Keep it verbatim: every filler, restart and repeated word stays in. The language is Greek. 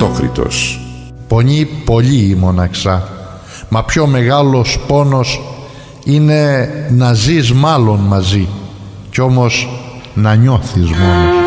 Πρωτόκριτος. Πονεί πολύ η μοναξά, μα πιο μεγάλος πόνος είναι να ζεις μάλλον μαζί κι όμως να νιώθεις μόνος.